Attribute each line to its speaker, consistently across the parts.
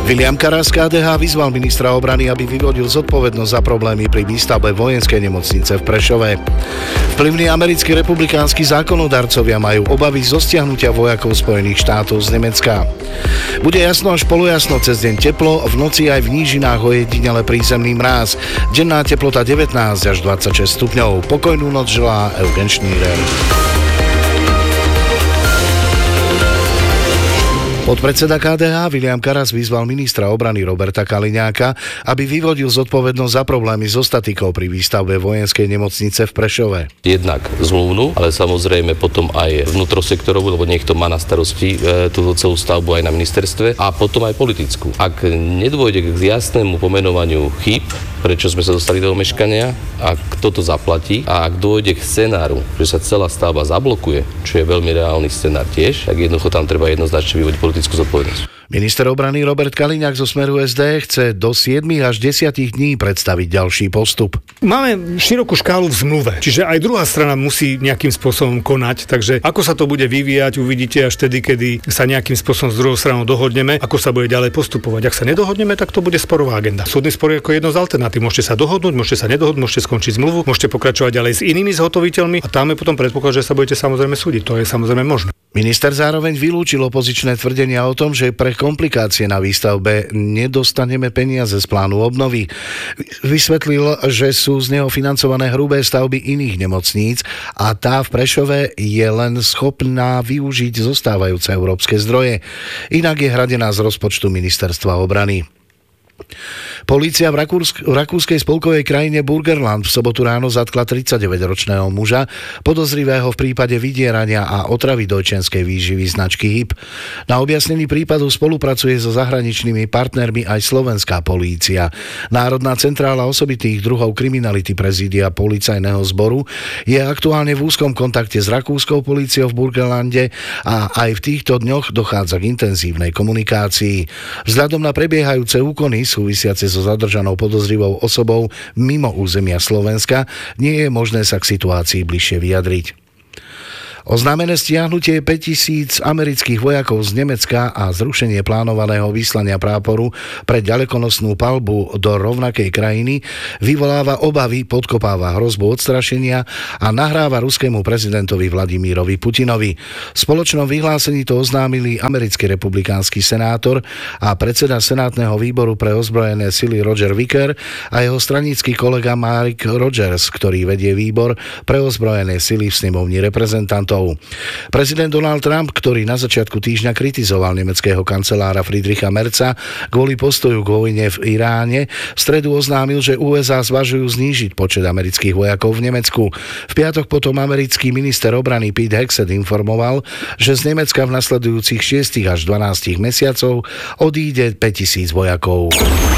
Speaker 1: William Karas z KDH vyzval ministra obrany, aby vyvodil zodpovednosť za problémy pri výstavbe vojenskej nemocnice v Prešove. Vplyvní americkí republikánsky zákonodarcovia majú obavy zo stiahnutia vojakov Spojených štátov z Nemecka. Bude jasno až polojasno, cez deň teplo, v noci aj v nížinách ojedinele prízemný mráz. Denná teplota 19 až 26 stupňov. Pokojnú noc želá Eugen Šnírer. Podpredseda KDH William Karas vyzval ministra obrany Roberta Kaliňáka, aby vyvodil zodpovednosť za problémy so statikou pri výstavbe vojenskej nemocnice v Prešove.
Speaker 2: Jednak zmluvnú, ale samozrejme potom aj vnútrosektorovú, lebo niekto má na starosti túto celú stavbu aj na ministerstve, a potom aj politickú. Ak nedôjde k jasnému pomenovaniu chýb, prečo sme sa dostali do omeškania a kto to zaplatí, a ak dôjde k scenáru, že sa celá stavba zablokuje, čo je veľmi reálny scenár tiež, tak jednoducho tam treba jednoznačne vyvodiť politickú zodpovednosť.
Speaker 1: Minister obrany Robert Kaliňák zo Smeru SD chce do 7 až 10 dní predstaviť ďalší postup.
Speaker 3: Máme širokú škálu v zmluve, čiže aj druhá strana musí nejakým spôsobom konať, takže ako sa to bude vyvíjať, uvidíte až tedy, kedy sa nejakým spôsobom s druhou stranou dohodneme, ako sa bude ďalej postupovať. Ak sa nedohodneme, tak to bude sporová agenda. Súdny spor je ako jedno z alternatív. Môžete sa dohodnúť, môžete sa nedohodnúť, môžete skončiť zmluvu, môžete pokračovať ďalej s inými zhotoviteľmi a tam je potom predpoklad, že sa budete samozrejme súdiť. To je samozrejme možné.
Speaker 1: Minister zároveň vylúčil opozičné tvrdenia o tom, že pre komplikácie na výstavbe nedostaneme peniaze z plánu obnovy. Vysvetlil, že sú z neho financované hrubé stavby iných nemocníc a tá v Prešove je len schopná využiť zostávajúce európske zdroje. Inak je hradená z rozpočtu ministerstva obrany. Polícia v rakúskej spolkovej krajine Burgenland v sobotu ráno zatkla 39-ročného muža, podozrivého v prípade vydierania a otravy dojčenskej výživy značky HIP. Na objasnení prípadu spolupracuje so zahraničnými partnermi aj slovenská polícia. Národná centrála osobitých druhov kriminality prezídia policajného zboru je aktuálne v úzkom kontakte s rakúskou políciou v Burgenlande a aj v týchto dňoch dochádza k intenzívnej komunikácii. Vzhľadom na prebiehajúce úkony súvisiace so zadržanou podozrivou osobou mimo územia Slovenska nie je možné sa k situácii bližšie vyjadriť. Oznámené stiahnutie 5000 amerických vojakov z Nemecka a zrušenie plánovaného vyslania práporu pre ďalekonosnú palbu do rovnakej krajiny vyvoláva obavy, podkopáva hrozbu odstrašenia a nahráva ruskému prezidentovi Vladimírovi Putinovi. V spoločnom vyhlásení to oznámili americký republikánsky senátor a predseda senátneho výboru pre ozbrojené sily Roger Wicker a jeho stranický kolega Mark Rogers, ktorý vedie výbor pre ozbrojené sily v snemovni reprezentantov. Prezident Donald Trump, ktorý na začiatku týždňa kritizoval nemeckého kancelára Friedricha Merza kvôli postoju k vojne v Iráne, v stredu oznámil, že USA zvažujú znížiť počet amerických vojakov v Nemecku. V piatok potom americký minister obrany Pete Hegseth informoval, že z Nemecka v nasledujúcich 6 až 12 mesiacov odíde 5000 vojakov.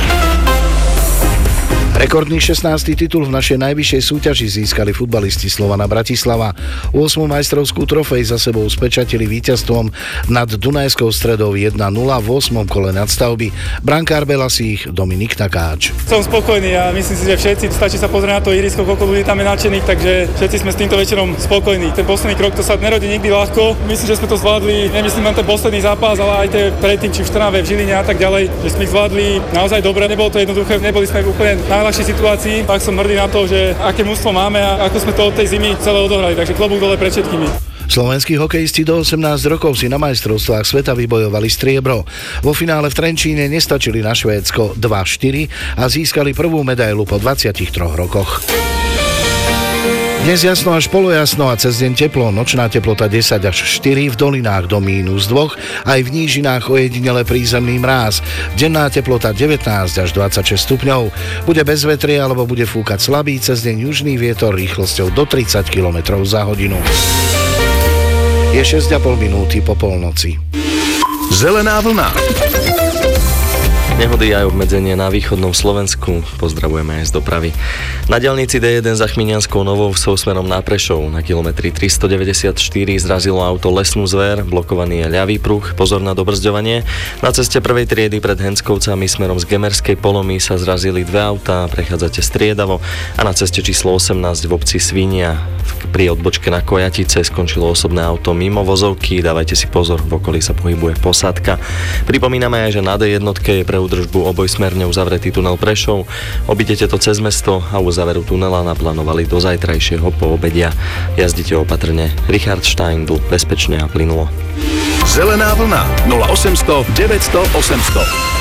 Speaker 1: Rekordný 16. titul v našej najvyššej súťaži získali futbalisti Slovana Bratislava. 8. majstrovskú trofej za sebou spečatili víťazstvom nad Dunajskou Stredou 1-0 v 8. kole nadstavby. Brankár Belasích Dominik Takáč.
Speaker 4: Som spokojný a myslím si, že všetci, stačí sa pozrieť na to ihrisko, koľko ľudí tam je nadšených, takže všetci sme s týmto večerom spokojní. Ten posledný krok to sa nerodí nikdy ľahko. Myslím, že sme to zvládli, nemyslím len ten posledný zápas, ale aj tie predtým či v Trnave, v Žiline a tak ďalej, že sme ich zvládli naozaj dobre. Nebolo to jednoduché, neboli sme úplne najľahšej situácii, tak som hrdý na to, že aké mužstvo máme a ako sme to od tej zimy celé odohrali, takže klobúk dole pred všetkými.
Speaker 1: Slovenskí hokejisti do 18 rokov si na majstrovstvách sveta vybojovali striebro. Vo finále v Trenčíne nestačili na Švédsko 2-4 a získali prvú medailu po 23 rokoch. Dnes jasno až polojasno a cez deň teplo, nočná teplota 10 až 4, v dolinách do -2, aj v nížinách ojedinele prízemný mráz. Denná teplota 19 až 26 stupňov. Bude bez vetrie alebo bude fúkať slabý, cez deň južný vietor rýchlosťou do 30 km za hodinu. Je 6,5 minúty po polnoci.
Speaker 5: Zelená vlna. Nehody aj obmedzenie na východnom Slovensku. Pozdravujeme aj z dopravy. Na diaľnici D1 za Chminianskou Novou smerom na Prešov na kilometri 394 zrazilo auto lesnú zver, blokovaný je ľavý pruh, pozor na dobrzďovanie. Na ceste prvej triedy pred Henskovcami smerom z Gemerskej Polomy sa zrazili dve autá, prechádzate striedavo a na ceste číslo 18 v obci Svinia pri odbočke na Kojatice skončilo osobné auto mimo vozovky, dávajte si pozor, v okolí sa pohybuje posádka. Pripomíname aj, že na D1 je pre údržbu obojsmerne uzavretý tunel Prešov. Obidete to cez mesto a uzáveru tunela naplánovali do zajtrajšieho poobedia. Jazdite opatrne. Richard Steindl, bezpečne a plynulo.
Speaker 6: Zelená vlna 0800 900 800.